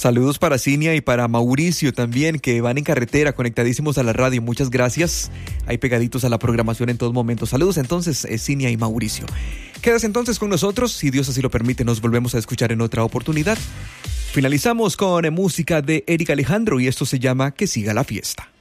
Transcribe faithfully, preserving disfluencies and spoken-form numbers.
Saludos para Cinia y para Mauricio también, que van en carretera conectadísimos a la radio. Muchas gracias. Ahí pegaditos a la programación en todos momentos. Saludos entonces, eh, Cinia y Mauricio. Quedas entonces con nosotros. Si Dios así lo permite, nos volvemos a escuchar en otra oportunidad. Finalizamos con eh, música de Eric Alejandro y esto se llama Que siga la fiesta.